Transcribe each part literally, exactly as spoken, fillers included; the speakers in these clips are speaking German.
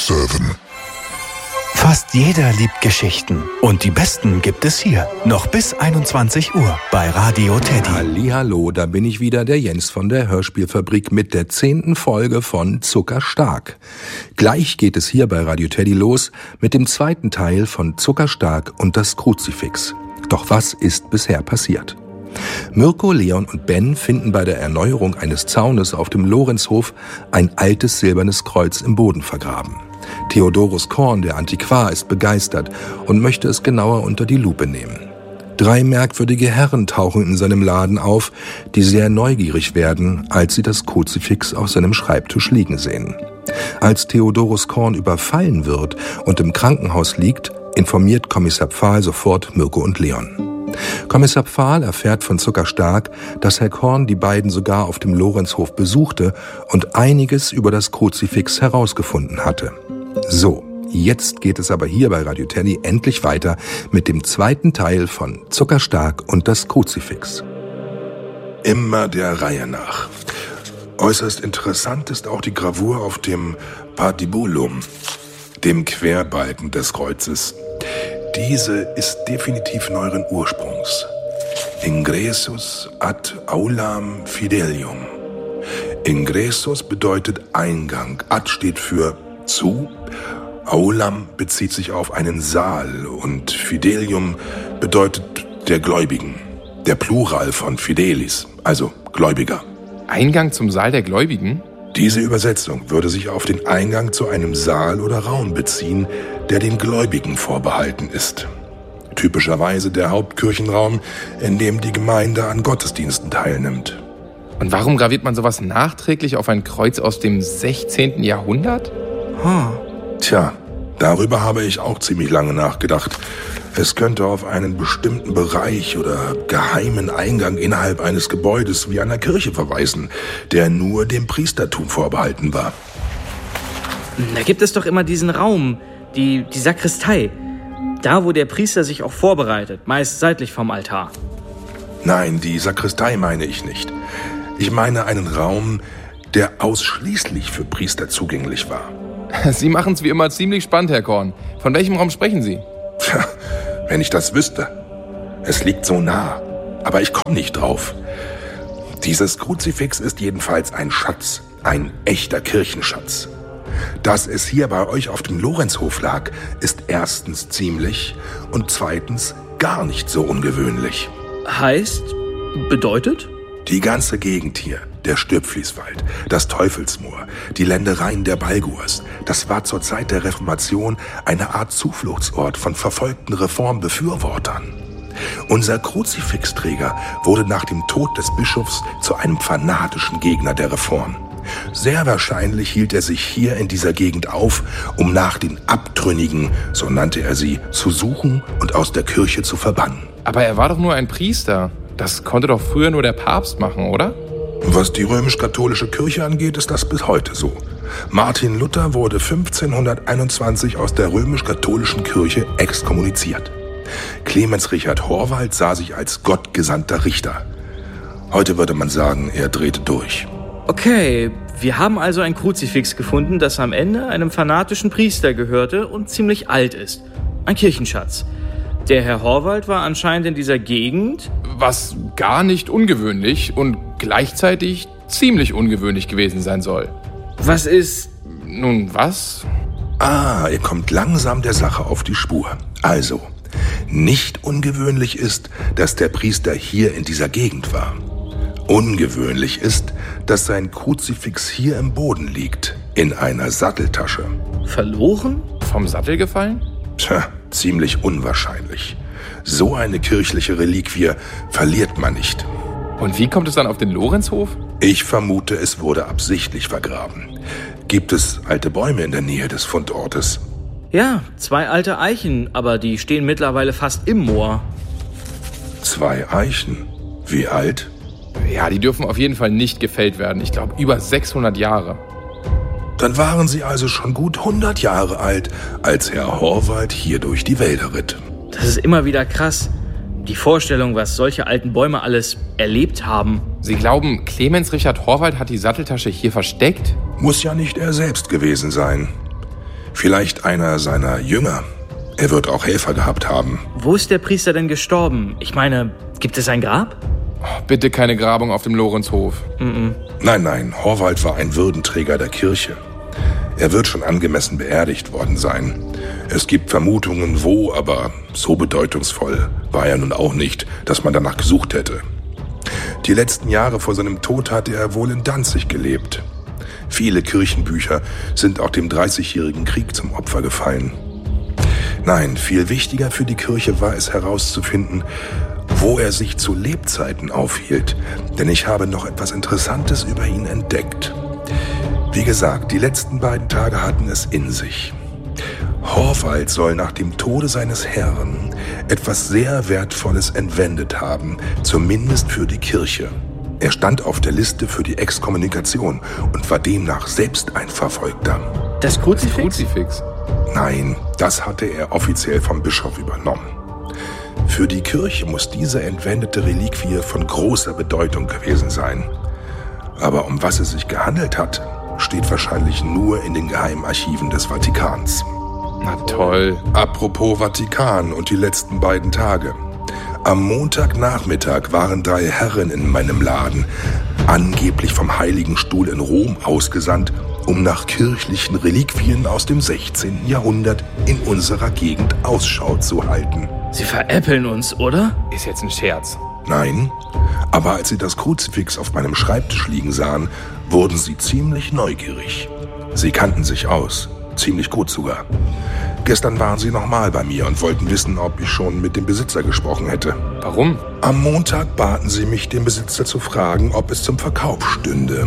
sieben. Fast jeder liebt Geschichten. Und die besten gibt es hier. Noch bis einundzwanzig Uhr bei Radio Teddy. Hallihallo, da bin ich wieder, der Jens von der Hörspielfabrik mit der zehnten Folge von Zuckerstark. Gleich geht es hier bei Radio Teddy los mit dem zweiten Teil von Zuckerstark und das Kruzifix. Doch was ist bisher passiert? Mirko, Leon und Ben finden bei der Erneuerung eines Zaunes auf dem Lorenzhof ein altes silbernes Kreuz im Boden vergraben. Theodorus Korn, der Antiquar, ist begeistert und möchte es genauer unter die Lupe nehmen. Drei merkwürdige Herren tauchen in seinem Laden auf, die sehr neugierig werden, als sie das Kruzifix auf seinem Schreibtisch liegen sehen. Als Theodorus Korn überfallen wird und im Krankenhaus liegt, informiert Kommissar Pfahl sofort Mirko und Leon. Kommissar Pfahl erfährt von Zuckerstark, dass Herr Korn die beiden sogar auf dem Lorenzhof besuchte und einiges über das Kruzifix herausgefunden hatte. So, jetzt geht es aber hier bei Radio Teddy endlich weiter mit dem zweiten Teil von Zuckerstark und das Kruzifix. Immer der Reihe nach. Äußerst interessant ist auch die Gravur auf dem Patibulum, dem Querbalken des Kreuzes. Diese ist definitiv neueren Ursprungs. Ingressus ad aulam fidelium. Ingressus bedeutet Eingang, ad steht für zu, aulam bezieht sich auf einen Saal und fidelium bedeutet der Gläubigen. Der Plural von fidelis, also Gläubiger. Eingang zum Saal der Gläubigen? Diese Übersetzung würde sich auf den Eingang zu einem Saal oder Raum beziehen, der den Gläubigen vorbehalten ist. Typischerweise der Hauptkirchenraum, in dem die Gemeinde an Gottesdiensten teilnimmt. Und warum graviert man sowas nachträglich auf ein Kreuz aus dem sechzehnten Jahrhundert? Hm. Tja, darüber habe ich auch ziemlich lange nachgedacht. Es könnte auf einen bestimmten Bereich oder geheimen Eingang innerhalb eines Gebäudes wie einer Kirche verweisen, der nur dem Priestertum vorbehalten war. Da gibt es doch immer diesen Raum, die, die Sakristei. Da, wo der Priester sich auch vorbereitet, meist seitlich vom Altar. Nein, die Sakristei meine ich nicht. Ich meine einen Raum, der ausschließlich für Priester zugänglich war. Sie machen es wie immer ziemlich spannend, Herr Korn. Von welchem Raum sprechen Sie? Tja, wenn ich das wüsste. Es liegt so nah, aber ich komme nicht drauf. Dieses Kruzifix ist jedenfalls ein Schatz, ein echter Kirchenschatz. Dass es hier bei euch auf dem Lorenzhof lag, ist erstens ziemlich und zweitens gar nicht so ungewöhnlich. Heißt, bedeutet? Die ganze Gegend hier, der Stürpflieswald, das Teufelsmoor, die Ländereien der Balgurs, das war zur Zeit der Reformation eine Art Zufluchtsort von verfolgten Reformbefürwortern. Unser Kruzifixträger wurde nach dem Tod des Bischofs zu einem fanatischen Gegner der Reform. Sehr wahrscheinlich hielt er sich hier in dieser Gegend auf, um nach den Abtrünnigen, so nannte er sie, zu suchen und aus der Kirche zu verbannen. Aber er war doch nur ein Priester. Das konnte doch früher nur der Papst machen, oder? Was die römisch-katholische Kirche angeht, ist das bis heute so. Martin Luther wurde fünfzehnhunderteinundzwanzig aus der römisch-katholischen Kirche exkommuniziert. Clemens Richard Horwald sah sich als gottgesandter Richter. Heute würde man sagen, er drehte durch. Okay, wir haben also ein Kruzifix gefunden, das am Ende einem fanatischen Priester gehörte und ziemlich alt ist. Ein Kirchenschatz. Der Herr Horwald war anscheinend in dieser Gegend. Was gar nicht ungewöhnlich und gleichzeitig ziemlich ungewöhnlich gewesen sein soll. Was ist... Nun, was? Ah, ihr kommt langsam der Sache auf die Spur. Also, nicht ungewöhnlich ist, dass der Priester hier in dieser Gegend war. Ungewöhnlich ist, dass sein Kruzifix hier im Boden liegt, in einer Satteltasche. Verloren? Vom Sattel gefallen? Tja, ziemlich unwahrscheinlich. So eine kirchliche Reliquie verliert man nicht. Und wie kommt es dann auf den Lorenzhof? Ich vermute, es wurde absichtlich vergraben. Gibt es alte Bäume in der Nähe des Fundortes? Ja, zwei alte Eichen, aber die stehen mittlerweile fast im Moor. Zwei Eichen? Wie alt? Ja, die dürfen auf jeden Fall nicht gefällt werden. Ich glaube, über sechshundert Jahre. Dann waren sie also schon gut hundert Jahre alt, als Herr Horwald hier durch die Wälder ritt. Das ist immer wieder krass. Die Vorstellung, was solche alten Bäume alles erlebt haben. Sie glauben, Clemens Richard Horwald hat die Satteltasche hier versteckt? Muss ja nicht er selbst gewesen sein. Vielleicht einer seiner Jünger. Er wird auch Helfer gehabt haben. Wo ist der Priester denn gestorben? Ich meine, gibt es ein Grab? Oh, bitte keine Grabung auf dem Lorenzhof. Mm-mm. Nein, nein, Horvath war ein Würdenträger der Kirche. Er wird schon angemessen beerdigt worden sein. Es gibt Vermutungen, wo, aber so bedeutungsvoll war er nun auch nicht, dass man danach gesucht hätte. Die letzten Jahre vor seinem Tod hatte er wohl in Danzig gelebt. Viele Kirchenbücher sind auch dem Dreißigjährigen Krieg zum Opfer gefallen. Nein, viel wichtiger für die Kirche war es herauszufinden, wo er sich zu Lebzeiten aufhielt, denn ich habe noch etwas Interessantes über ihn entdeckt. Wie gesagt, die letzten beiden Tage hatten es in sich. Horvath soll nach dem Tode seines Herrn etwas sehr Wertvolles entwendet haben, zumindest für die Kirche. Er stand auf der Liste für die Exkommunikation und war demnach selbst ein Verfolgter. Das Kruzifix? Kruzifix. Nein, das hatte er offiziell vom Bischof übernommen. Für die Kirche muss diese entwendete Reliquie von großer Bedeutung gewesen sein. Aber um was es sich gehandelt hat, steht wahrscheinlich nur in den Geheimarchiven des Vatikans. Na toll. Apropos Vatikan und die letzten beiden Tage. Am Montagnachmittag waren drei Herren in meinem Laden, angeblich vom Heiligen Stuhl in Rom ausgesandt, um nach kirchlichen Reliquien aus dem sechzehnten Jahrhundert in unserer Gegend Ausschau zu halten. Sie veräppeln uns, oder? Ist jetzt ein Scherz. Nein, aber als sie das Kruzifix auf meinem Schreibtisch liegen sahen, wurden sie ziemlich neugierig. Sie kannten sich aus, ziemlich gut sogar. Gestern waren sie nochmal bei mir und wollten wissen, ob ich schon mit dem Besitzer gesprochen hätte. Warum? Am Montag baten sie mich, den Besitzer zu fragen, ob es zum Verkauf stünde.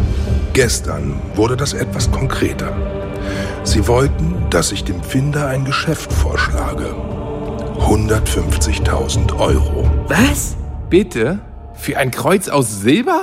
Gestern wurde das etwas konkreter. Sie wollten, dass ich dem Finder ein Geschäft vorschlage. hundertfünfzigtausend Euro. Was? Bitte? Für ein Kreuz aus Silber?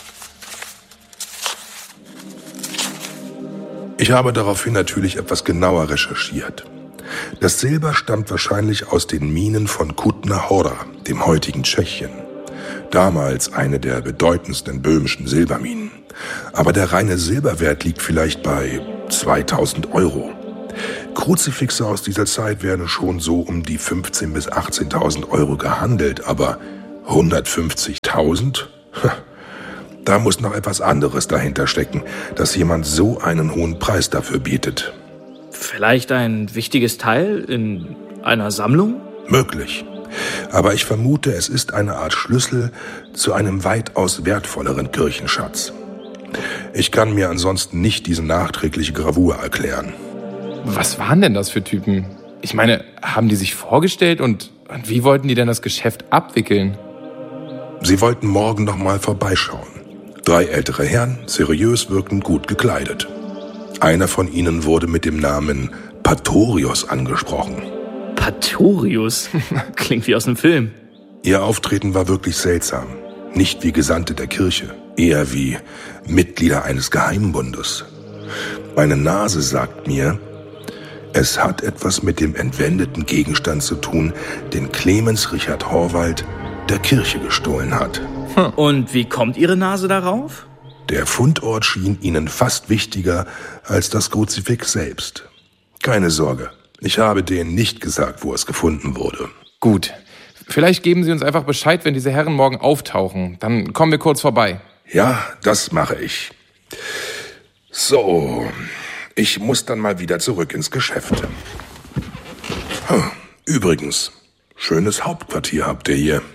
Ich habe daraufhin natürlich etwas genauer recherchiert. Das Silber stammt wahrscheinlich aus den Minen von Kutna Hora, dem heutigen Tschechien. Damals eine der bedeutendsten böhmischen Silberminen. Aber der reine Silberwert liegt vielleicht bei zweitausend Euro. Kruzifixe aus dieser Zeit werden schon so um die fünfzehntausend bis achtzehntausend Euro gehandelt, aber hundertfünfzigtausend? Da muss noch etwas anderes dahinter stecken, dass jemand so einen hohen Preis dafür bietet. Vielleicht ein wichtiges Teil in einer Sammlung? Möglich. Aber ich vermute, es ist eine Art Schlüssel zu einem weitaus wertvolleren Kirchenschatz. Ich kann mir ansonsten nicht diese nachträgliche Gravur erklären. Was waren denn das für Typen? Ich meine, haben die sich vorgestellt und, und wie wollten die denn das Geschäft abwickeln? Sie wollten morgen noch mal vorbeischauen. Drei ältere Herren, seriös wirkend gut gekleidet. Einer von ihnen wurde mit dem Namen Pastorius angesprochen. Pastorius? Klingt wie aus einem Film. Ihr Auftreten war wirklich seltsam. Nicht wie Gesandte der Kirche, eher wie Mitglieder eines Geheimbundes. Meine Nase sagt mir, es hat etwas mit dem entwendeten Gegenstand zu tun, den Clemens Richard Horvath der Kirche gestohlen hat. Hm. Und wie kommt Ihre Nase darauf? Der Fundort schien Ihnen fast wichtiger als das Kruzifix selbst. Keine Sorge, ich habe denen nicht gesagt, wo es gefunden wurde. Gut, vielleicht geben Sie uns einfach Bescheid, wenn diese Herren morgen auftauchen. Dann kommen wir kurz vorbei. Ja, das mache ich. So, ich muss dann mal wieder zurück ins Geschäft. Übrigens, schönes Hauptquartier habt ihr hier.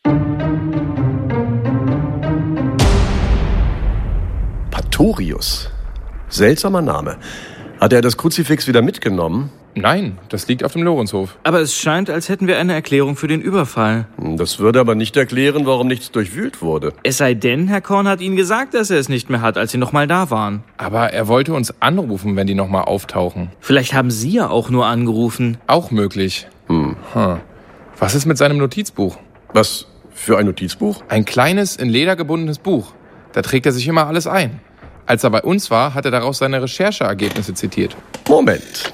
Pastorius. Seltsamer Name. Hat er das Kruzifix wieder mitgenommen? Nein, das liegt auf dem Lorenzhof. Aber es scheint, als hätten wir eine Erklärung für den Überfall. Das würde aber nicht erklären, warum nichts durchwühlt wurde. Es sei denn, Herr Korn hat Ihnen gesagt, dass er es nicht mehr hat, als Sie noch mal da waren. Aber er wollte uns anrufen, wenn die noch mal auftauchen. Vielleicht haben Sie ja auch nur angerufen. Auch möglich. Hm. Hm. Was ist mit seinem Notizbuch? Was für ein Notizbuch? Ein kleines, in Leder gebundenes Buch. Da trägt er sich immer alles ein. Als er bei uns war, hat er daraus seine Rechercheergebnisse zitiert. Moment.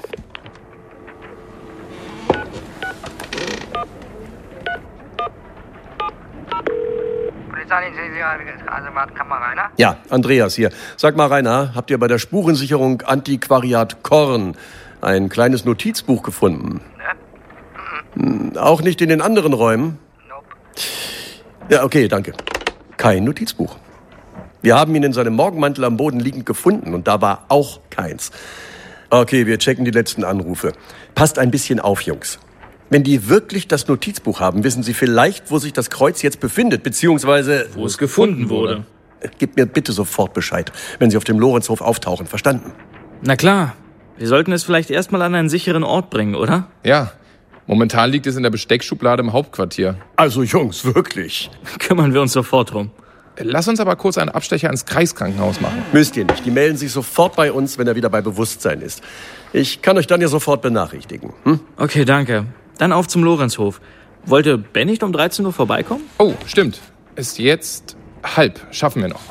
Ja, Andreas hier. Sag mal, Rainer, habt ihr bei der Spurensicherung Antiquariat Korn ein kleines Notizbuch gefunden. Hm, auch nicht in den anderen Räumen? Ja, okay, danke. Kein Notizbuch. Wir haben ihn in seinem Morgenmantel am Boden liegend gefunden und da war auch keins. Okay, wir checken die letzten Anrufe. Passt ein bisschen auf, Jungs. Wenn die wirklich das Notizbuch haben, wissen sie vielleicht, wo sich das Kreuz jetzt befindet, beziehungsweise... Wo es gefunden wurde. Gib mir bitte sofort Bescheid, wenn sie auf dem Lorenzhof auftauchen. Verstanden? Na klar. Wir sollten es vielleicht erstmal an einen sicheren Ort bringen, oder? Ja. Momentan liegt es in der Besteckschublade im Hauptquartier. Also Jungs, wirklich. Kümmern wir uns sofort drum. Lass uns aber kurz einen Abstecher ins Kreiskrankenhaus machen. Müsst ihr nicht. Die melden sich sofort bei uns, wenn er wieder bei Bewusstsein ist. Ich kann euch dann ja sofort benachrichtigen. Hm? Okay, danke. Dann auf zum Lorenzhof. Wollte Ben nicht um dreizehn Uhr vorbeikommen? Oh, stimmt. Ist jetzt halb. Schaffen wir noch.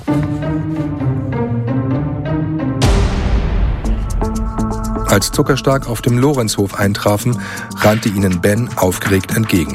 Als Zuckerstark auf dem Lorenzhof eintrafen, rannte ihnen Ben aufgeregt entgegen.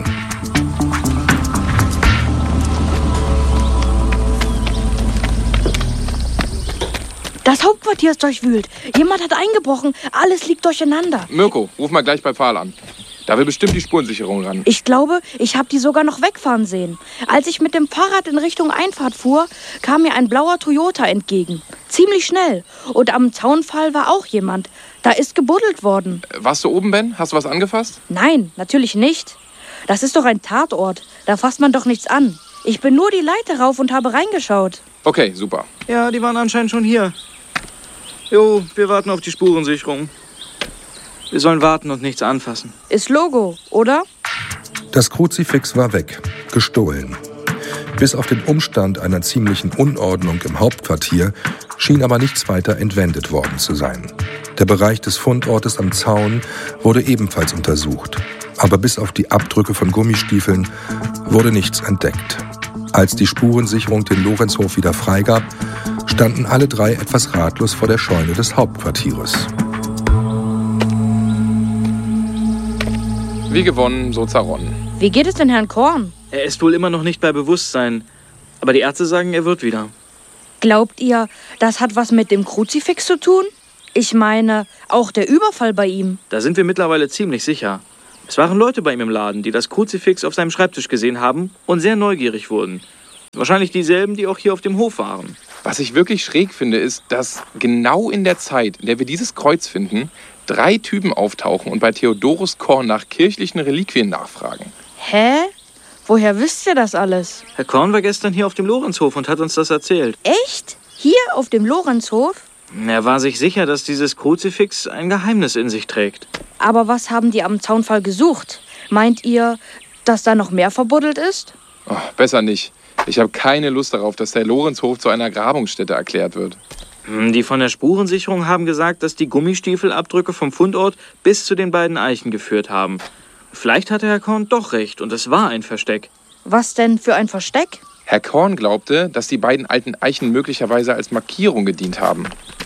Das Hauptquartier ist durchwühlt. Jemand hat eingebrochen. Alles liegt durcheinander. Mirko, ruf mal gleich bei Pfahl an. Da will bestimmt die Spurensicherung ran. Ich glaube, ich habe die sogar noch wegfahren sehen. Als ich mit dem Fahrrad in Richtung Einfahrt fuhr, kam mir ein blauer Toyota entgegen. Ziemlich schnell. Und am Zaunpfahl war auch jemand. Da ist gebuddelt worden. Warst du oben, Ben? Hast du was angefasst? Nein, natürlich nicht. Das ist doch ein Tatort. Da fasst man doch nichts an. Ich bin nur die Leiter rauf und habe reingeschaut. Okay, super. Ja, die waren anscheinend schon hier. Jo, wir warten auf die Spurensicherung. Wir sollen warten und nichts anfassen. Ist Logo, oder? Das Kruzifix war weg, gestohlen. Bis auf den Umstand einer ziemlichen Unordnung im Hauptquartier schien aber nichts weiter entwendet worden zu sein. Der Bereich des Fundortes am Zaun wurde ebenfalls untersucht. Aber bis auf die Abdrücke von Gummistiefeln wurde nichts entdeckt. Als die Spurensicherung den Lorenzhof wieder freigab, standen alle drei etwas ratlos vor der Scheune des Hauptquartieres. Wie gewonnen, so zerronnen. Wie geht es denn Herrn Korn? Er ist wohl immer noch nicht bei Bewusstsein. Aber die Ärzte sagen, er wird wieder. Glaubt ihr, das hat was mit dem Kruzifix zu tun? Ich meine, auch der Überfall bei ihm. Da sind wir mittlerweile ziemlich sicher. Es waren Leute bei ihm im Laden, die das Kruzifix auf seinem Schreibtisch gesehen haben und sehr neugierig wurden. Wahrscheinlich dieselben, die auch hier auf dem Hof waren. Was ich wirklich schräg finde, ist, dass genau in der Zeit, in der wir dieses Kreuz finden, drei Typen auftauchen und bei Theodorus Korn nach kirchlichen Reliquien nachfragen. Hä? Woher wisst ihr das alles? Herr Korn war gestern hier auf dem Lorenzhof und hat uns das erzählt. Echt? Hier auf dem Lorenzhof? Er war sich sicher, dass dieses Kruzifix ein Geheimnis in sich trägt. Aber was haben die am Zaunpfahl gesucht? Meint ihr, dass da noch mehr verbuddelt ist? Oh, besser nicht. Ich habe keine Lust darauf, dass der Lorenzhof zu einer Grabungsstätte erklärt wird. Die von der Spurensicherung haben gesagt, dass die Gummistiefelabdrücke vom Fundort bis zu den beiden Eichen geführt haben. Vielleicht hatte Herr Korn doch recht und es war ein Versteck. Was denn für ein Versteck? Herr Korn glaubte, dass die beiden alten Eichen möglicherweise als Markierung gedient haben.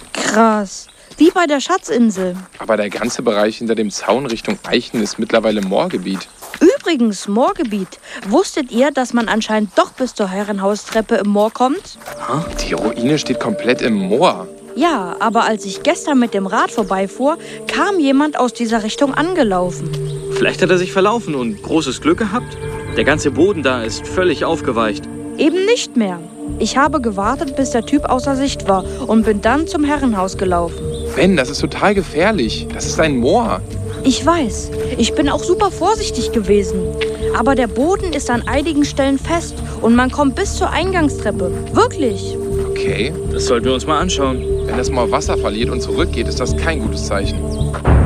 Krass. Wie bei der Schatzinsel. Aber der ganze Bereich hinter dem Zaun Richtung Eichen ist mittlerweile Moorgebiet. Übrigens, Moorgebiet. Wusstet ihr, dass man anscheinend doch bis zur Herrenhaustreppe im Moor kommt? Die Ruine steht komplett im Moor. Ja, aber als ich gestern mit dem Rad vorbeifuhr, kam jemand aus dieser Richtung angelaufen. Vielleicht hat er sich verlaufen und großes Glück gehabt. Der ganze Boden da ist völlig aufgeweicht. Eben nicht mehr. Ich habe gewartet, bis der Typ außer Sicht war und bin dann zum Herrenhaus gelaufen. Ben, das ist total gefährlich. Das ist ein Moor. Ich weiß. Ich bin auch super vorsichtig gewesen. Aber der Boden ist an einigen Stellen fest und man kommt bis zur Eingangstreppe. Wirklich. Okay. Das sollten wir uns mal anschauen. Wenn das Moor Wasser verliert und zurückgeht, ist das kein gutes Zeichen.